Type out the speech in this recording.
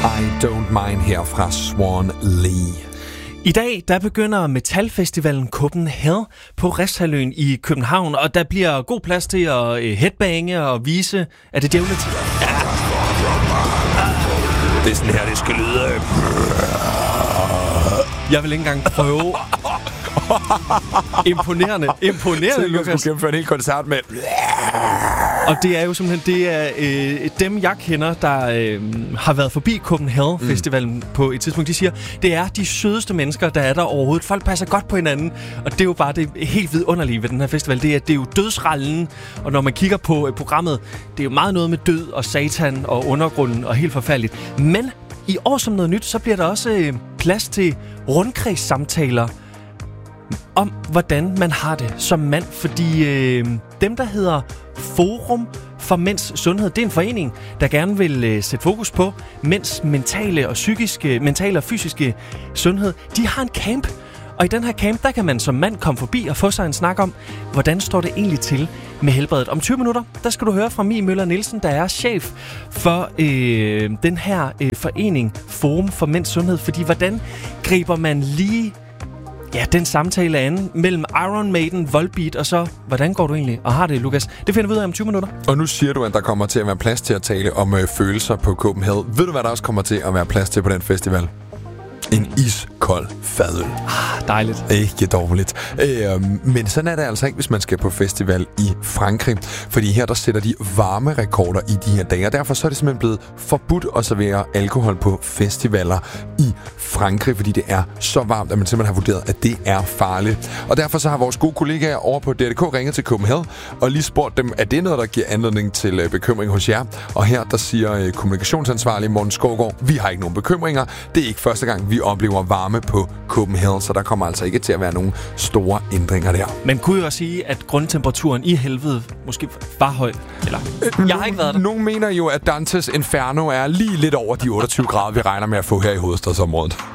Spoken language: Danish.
I Don't Mind her fra Swan Lee. I dag, der begynder metalfestivalen Copenhagen på Refshaleøen i København, og der bliver god plads til at headbange og vise, at det djævligt. Ja. Det er sådan her, det skal lyde. Jeg vil ikke engang prøve. Imponerende, Lukas. Jeg skulle gennemføre en hel koncert med. Og det er jo simpelthen dem, jeg kender, der har været forbi Copenhagen Festivalen på et tidspunkt. De siger, det er de sødeste mennesker, der er der overhovedet. Folk passer godt på hinanden, og det er jo bare det helt vidunderlige ved den her festival. Det er jo dødsrallen, og når man kigger på programmet, det er jo meget noget med død og satan og undergrunden og helt forfærdeligt. Men i år som noget nyt, så bliver der også plads til rundkredssamtaler om, hvordan man har det som mand. Fordi dem, der hedder Forum for Mænds Sundhed, det er en forening, der gerne vil sætte fokus på mænds mentale og fysiske sundhed. De har en camp, og i den her camp, der kan man som mand komme forbi og få sig en snak om, hvordan står det egentlig til med helbredet. Om 20 minutter, der skal du høre fra Mie Møller Nielsen, der er chef for den her forening Forum for Mænds Sundhed. Fordi hvordan griber man lige den samtale an mellem Iron Maiden, Volbeat og så, hvordan går du egentlig og har det, Lukas? Det finder vi ud af om 20 minutter. Og nu siger du, at der kommer til at være plads til at tale om følelser på Copenhagen. Ved du, hvad der også kommer til at være plads til på den festival? En iskold fadøl. Dejligt. Ikke dårligt. Men sådan er det altså ikke, hvis man skal på festival i Frankrig. Fordi her, der sætter de varmerekorder i de her dage. Og derfor så er det simpelthen blevet forbudt at servere alkohol på festivaler i Frankrig. Fordi det er så varmt, at man simpelthen har vurderet, at det er farligt. Og derfor så har vores gode kollegaer over på DRDK ringet til Copenhagen og lige spurgt dem, at det er noget, der giver anledning til bekymring hos jer. Og her, der siger kommunikationsansvarlig Morten Skovgaard, vi har ikke nogen bekymringer. Det er ikke første gang, vi oplever varme på Copenhagen, så der kommer altså ikke til at være nogen store ændringer der. Men kunne jo også sige, at grundtemperaturen i helvede måske var høj? Eller? Jeg har ikke været der. Nogle mener jo, at Dantes Inferno er lige lidt over de 28 grader, vi regner med at få her i hovedstadsområdet.